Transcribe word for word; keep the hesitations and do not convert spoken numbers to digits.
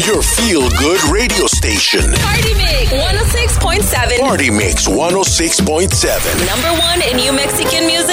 your feel-good radio station. Party Mix one oh six point seven. Party Mix one oh six point seven. Number one in New Mexican music.